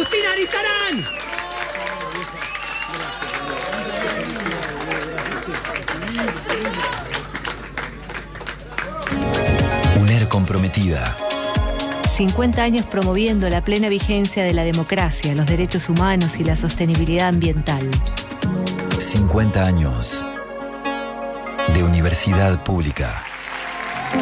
finalizarán. UNER comprometida. 50 años promoviendo la plena vigencia de la democracia, los derechos humanos y la sostenibilidad ambiental. 50 años de universidad pública.